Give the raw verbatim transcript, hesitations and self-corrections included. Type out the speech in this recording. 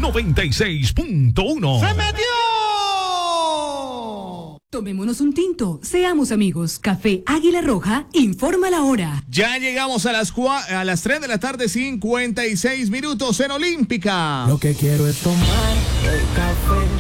noventa y seis punto uno. ¡Se metió! Tomémonos un tinto, seamos amigos. Café Águila Roja, informa la hora. Ya llegamos a las, cua- a las tres de la tarde, cincuenta y seis minutos en Olímpica. Lo que quiero es tomar el café.